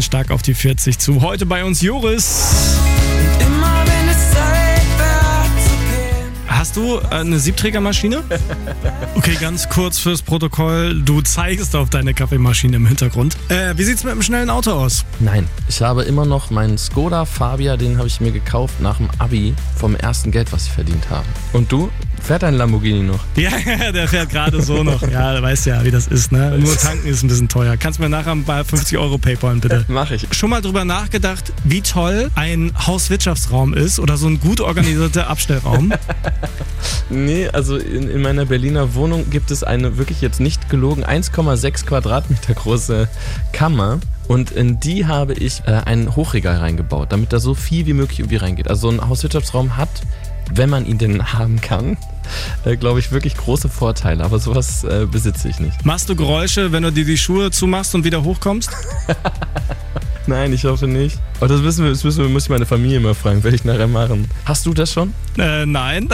stark auf die 40 zu. Heute bei uns Joris. Immer wenn es Zeit wird zu gehen. Hast du eine Siebträgermaschine? Okay, ganz kurz fürs Protokoll. Du zeigst auf deine Kaffeemaschine im Hintergrund. Wie sieht's mit einem schnellen Auto aus? Nein, ich habe immer noch meinen Skoda Fabia, den habe ich mir gekauft nach dem Abi vom ersten Geld, was ich verdient habe. Und du? Fährt dein Lamborghini noch? Ja, der fährt gerade so noch. Ja, du weißt ja, wie das ist, ne? Nur tanken ist ein bisschen teuer. Kannst du mir nachher bei 50 € PayPalen, bitte? Mach ich. Schon mal drüber nachgedacht, wie toll ein Hauswirtschaftsraum ist oder so ein gut organisierter Abstellraum? Nee, also in meiner Berliner Wohnung gibt es eine wirklich jetzt nicht gelogen 1,6 Quadratmeter große Kammer. Und in die habe ich ein Hochregal reingebaut, damit da so viel wie möglich irgendwie reingeht. Also so ein Hauswirtschaftsraum hat, wenn man ihn denn haben kann, glaube ich, wirklich große Vorteile. Aber sowas besitze ich nicht. Machst du Geräusche, wenn du dir die Schuhe zumachst und wieder hochkommst? Nein, ich hoffe nicht. Aber das muss ich meine Familie mal fragen, werde ich nachher machen. Hast du das schon? Nein.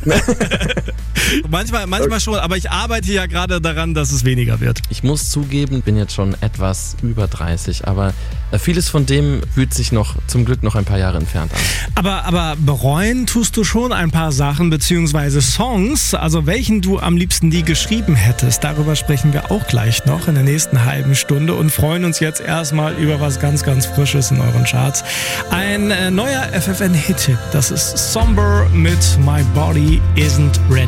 manchmal schon, aber ich arbeite ja gerade daran, dass es weniger wird. Ich muss zugeben, bin jetzt schon etwas über 30, aber vieles von dem fühlt sich zum Glück noch ein paar Jahre entfernt an. Aber bereuen tust du schon ein paar Sachen, beziehungsweise Songs, also welchen du am liebsten die geschrieben hättest. Darüber sprechen wir auch gleich noch in der nächsten halben Stunde und freuen uns jetzt erstmal über was ganz, ganz Frisches in euren Charts. Ein neuer FFN-Hit, das ist Somber mit My Body Isn't Ready.